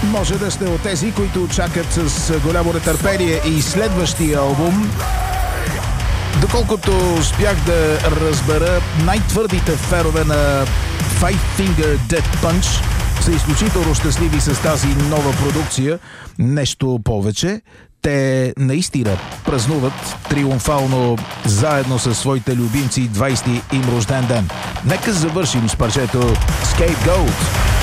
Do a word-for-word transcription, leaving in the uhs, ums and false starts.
Може да сте от тези, които чакат с голямо нетърпение и следващия албум. Доколкото успях да разбера, най-твърдите фенове на Five Finger Death Punch са изключително щастливи с тази нова продукция. Нещо повече, те наистина празнуват триумфално заедно със своите любимци двайсети им рожден ден. Нека завършим с парчето Scapegoat.